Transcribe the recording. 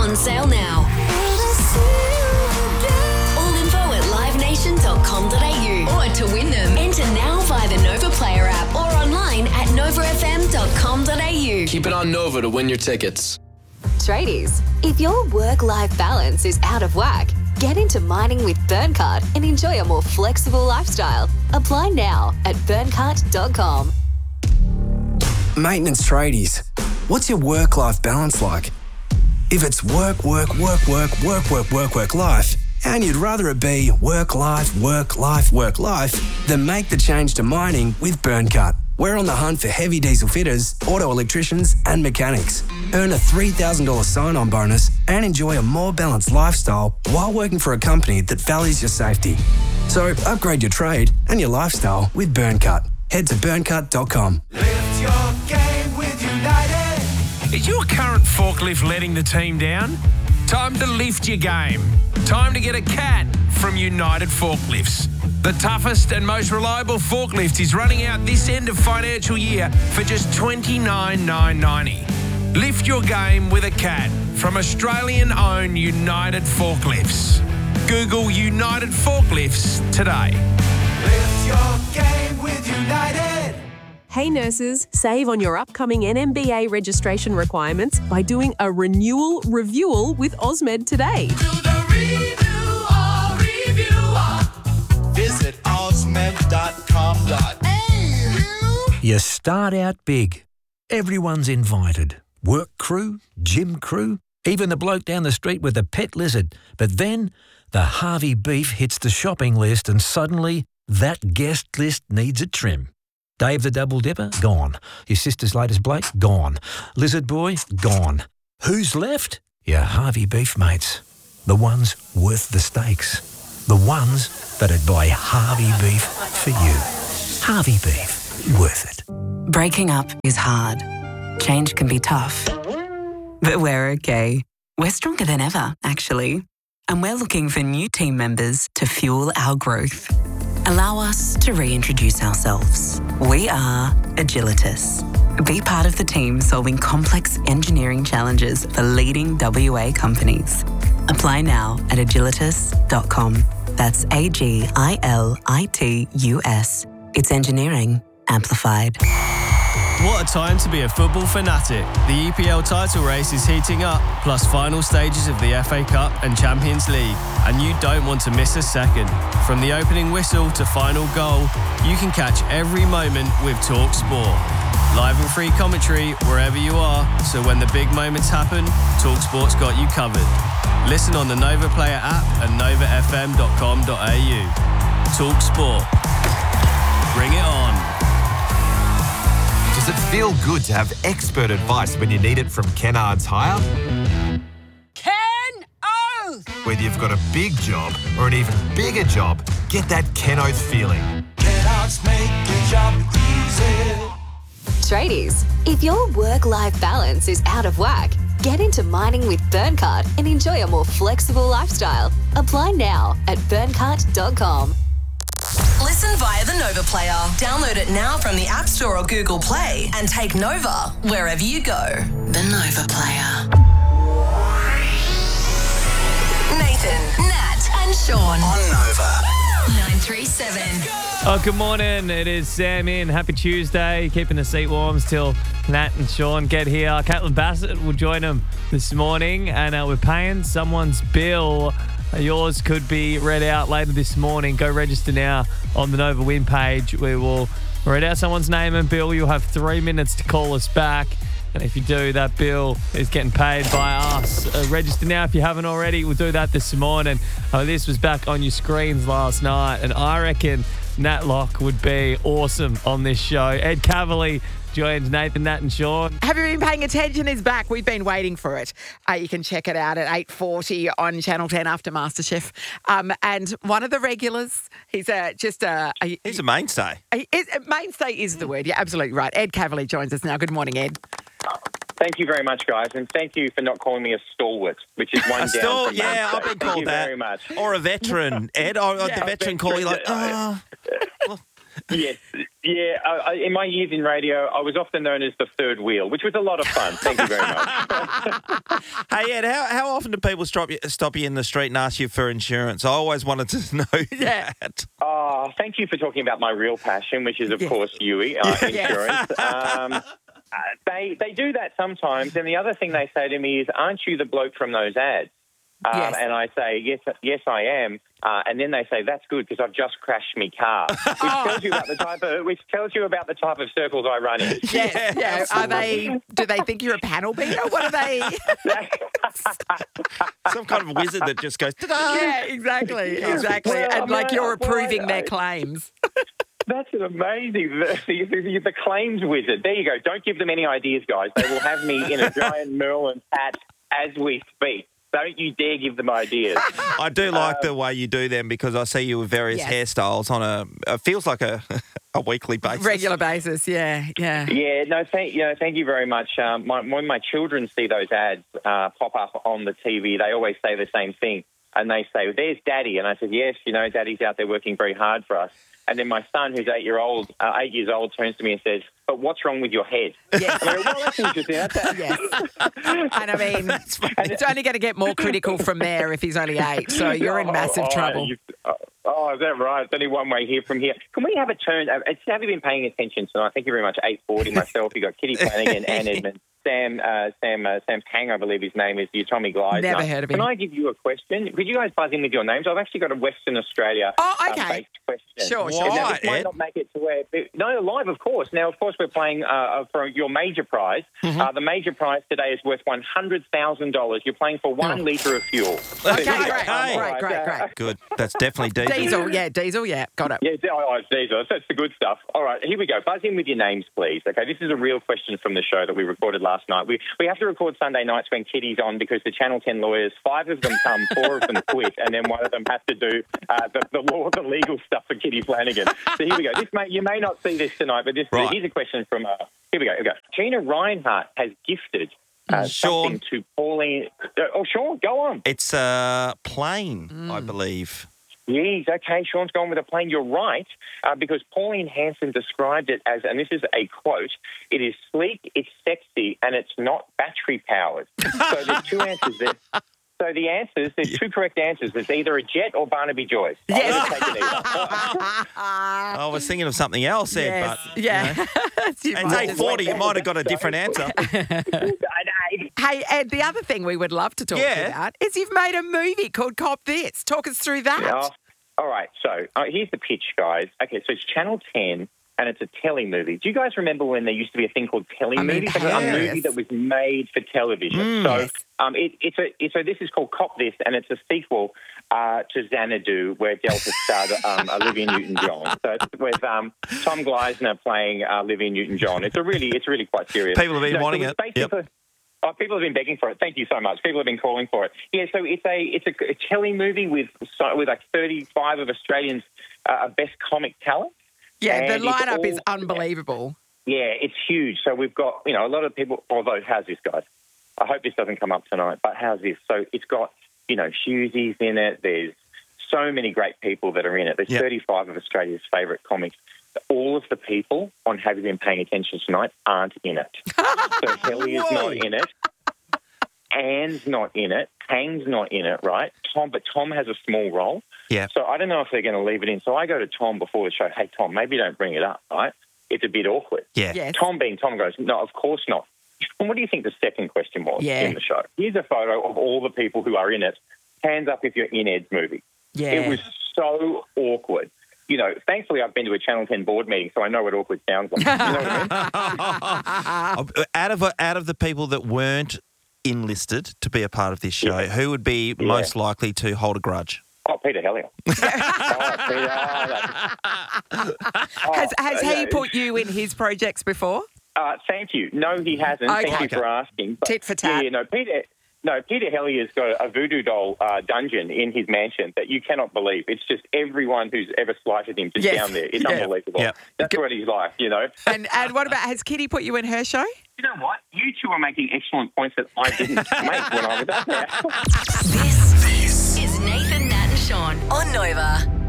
On sale now. All info at livenation.com.au. Or to win them, enter now via the Nova Player app or online at novafm.com.au. Keep it on Nova to win your tickets. Tradies, if your work-life balance is out of whack, get into mining with Burncart and enjoy a more flexible lifestyle. Apply now at burncart.com. Maintenance tradies, what's your work-life balance like? If it's work, life, and you'd rather it be work, life, then make the change to mining with Burncart. We're on the hunt for heavy diesel fitters, auto electricians and mechanics. Earn a $3,000 sign-on bonus and enjoy a more balanced lifestyle while working for a company that values your safety. So upgrade your trade and your lifestyle with Burncart. Head to burncart.com. Lift your game with United. Is your current forklift letting the team down? Time to lift your game. Time to get a CAT from United Forklifts. The toughest and most reliable forklift is running out this end of financial year for just $29,990. Lift your game with a CAT from Australian-owned United Forklifts. Google United Forklifts today. Lift your game with United. Hey nurses, save on your upcoming NMBA registration requirements by doing a renewal reviewal with Osmed today. Visit osmed.com.au. You start out big. Everyone's invited. Work crew, gym crew, even the bloke down the street with the pet lizard. But then the Harvey beef hits the shopping list and suddenly that guest list needs a trim. Dave the Double Dipper? Gone. Your sister's latest Blake? Gone. Lizard Boy? Gone. Who's left? Your Harvey beef mates. The ones worth the stakes. The ones that'd buy Harvey beef for you. Harvey beef. Worth it. Breaking up is hard. Change can be tough. But we're okay. We're stronger than ever, actually. And we're looking for new team members to fuel our growth. Allow us to reintroduce ourselves. We are Agilitas. Be part of the team solving complex engineering challenges for leading WA companies. Apply now at agilitas.com. That's AGILITUS. It's engineering amplified. What a time to be a football fanatic. The EPL title race is heating up, plus final stages of the FA Cup and Champions League, and you don't want to miss a second. From the opening whistle to final goal, you can catch every moment with Talk Sport. Live and free commentary wherever you are, so when the big moments happen, Talk Sport's got you covered. Listen on the Nova Player app and novafm.com.au. Talk Sport. Bring it on. Does it feel good to have expert advice when you need it from Kennards Hire? Ken Oath! Whether you've got a big job or an even bigger job, get that Ken Oath feeling. Kennards make your job easy. Tradies, if your work-life balance is out of whack, get into mining with Burncart and enjoy a more flexible lifestyle. Apply now at burncart.com. Listen via the Nova Player. Download it now from the App Store or Google Play and take Nova wherever you go. The Nova Player. Nathan, Nat and Sean. On Nova. 937. Oh, good morning. It is Sam in. Happy Tuesday. Keeping the seat warm till Nat and Sean get here. Caitlin Bassett will join them this morning, and we're paying someone's bill. Yours could be read out later this morning. Go register now on the Nova Win page. We will read out someone's name and bill. You'll have 3 minutes to call us back. And if you do, that bill is getting paid by us. Register now if you haven't already. We'll do that this morning. This was back on your screens last night, and I reckon Nat Locke would be awesome on this show. Ed Cavalier joins Nathan, Nat and Sean. Have you been paying attention? Is back. We've been waiting for it. You can check it out at 8:40 on Channel 10 after MasterChef. And one of the regulars, he's a mainstay. Mainstay is the word. You're absolutely right. Ed Cavalier joins us now. Good morning, Ed. Thank you very much, guys, and thank you for not calling me a stalwart, which is one down from yeah, Mainstay. I've been Thank called you that. very much. Or a veteran, Ed. Or the veteran call you like, Yes. Yeah. In my years in radio, I was often known as the third wheel, which was a lot of fun. Thank you very much. Hey, Ed, how often do people stop you in the street and ask you for insurance? I always wanted to know that. Oh, thank you for talking about my real passion, which is, of course, Yui, insurance. They do that sometimes. And the other thing they say to me is, aren't you the bloke from those ads? And I say, yes, I am. And then they say, that's good because I've just crashed my car, which tells you about the type of circles I run in. Yeah. Do they think you're a panel beater? What are they? Some kind of wizard that just goes, ta-da! Yeah, exactly. And you're approving their claims. That's amazing. The claims wizard. There you go. Don't give them any ideas, guys. They will have me in a giant Merlin hat as we speak. Don't you dare give them ideas. I do like the way you do them because I see you with various hairstyles on it feels like a weekly basis. Regular basis, yeah. Yeah, no, thank you very much. When my children see those ads pop up on the TV, they always say the same thing. And they say, there's Daddy. And I said, yes, Daddy's out there working very hard for us. And then my son, who's 8 years old, turns to me and says, but what's wrong with your head? Yes. And I go, well, that's interesting. Yes. And I mean, it's only going to get more critical from there if he's only 8. So you're in massive trouble. Is that right? It's only one way here from here. Can we have a turn? Have you been paying attention tonight? Thank you very much. 8:40 myself. You've got Kitty Flanagan, Ann Edmonds, Sam Pang, I believe his name is, your Tommy Gleisner. Never heard of him. Can I give you a question? Could you guys buzz in with your names? I've actually got a Western Australia based question. Sure. Now, this might not make it to where... No, live, of course. Now, of course, we're playing for your major prize. Mm-hmm. The major prize today is worth $100,000. You're playing for 1 litre of fuel. Okay, great. Good. That's definitely diesel. Diesel, got it. Yeah, it's diesel. That's the good stuff. All right, here we go. Buzz in with your names, please. Okay, this is a real question from the show that we recorded last night. We have to record Sunday nights when Kitty's on because the Channel 10 lawyers, 5 of them come, 4 of them quit, and then one of them has to do the legal stuff for Kitty Flanagan. So here we go. You may not see this tonight, but here's a question from... Here we go. Gina Reinhart has gifted something to Pauline... Sean, go on. It's a plane, I believe. Yes, okay, Sean's gone with a plane. You're right, because Pauline Hanson described it as, and this is a quote, it is sleek, it's sexy, and it's not battery-powered. So there's 2 answers there. So the answers, there's 2 correct answers. It's either a jet or Barnaby Joyce. Yes. I was thinking of something else, Ed, but... Yeah. It's 8:40, you might have got a different answer. Hey, Ed, the other thing we would love to talk to you about is you've made a movie called Cop This. Talk us through that. Yeah. All right, so here's the pitch, guys. Okay, so it's Channel 10, and it's a telly movie. Do you guys remember when there used to be a thing called telly movies? A movie that was made for television. So this is called Cop This, and it's a sequel to Xanadu, where Delta starred Olivia Newton-John. So it's with Tom Gleisner playing Olivia Newton-John. It's really quite serious. People have been wanting it. People have been begging for it. Thank you so much. People have been calling for it. Yeah, so it's a telly movie with like 35 of Australians' best comic talent. Yeah, and the lineup is unbelievable. Yeah, it's huge. So we've got, a lot of people, although how's this, guys? I hope this doesn't come up tonight, but how's this? So it's got, Shusey's in it. There's so many great people that are in it. There's 35 of Australia's favourite comics. All of the people on Have You Been Paying Attention Tonight aren't in it. So Kelly is not in it. Anne's not in it. Pang's not in it, right? But Tom has a small role. Yeah. So I don't know if they're going to leave it in. So I go to Tom before the show, hey, Tom, maybe don't bring it up, right? It's a bit awkward. Yeah. Yes. Tom goes, no, of course not. And what do you think the second question was in the show? Here's a photo of all the people who are in it. Hands up if you're in Ed's movie. Yeah. It was so awkward. Thankfully I've been to a Channel 10 board meeting, so I know what awkward sounds like. You know what I mean? Out of the people that weren't enlisted to be a part of this show, who would be most likely to hold a grudge? Oh, Peter Hellier. Has he put you in his projects before? Thank you. No, he hasn't. Okay. Thank you for asking. Tit for tat. Peter Hellier's got a voodoo doll dungeon in his mansion that you cannot believe. It's just everyone who's ever slighted him just down there. It's unbelievable. Yep. That's what he's like, And what about, has Kitty put you in her show? You know what? You two are making excellent points that I didn't make when I was up there. This is Nathan, Nat and Sean on Nova.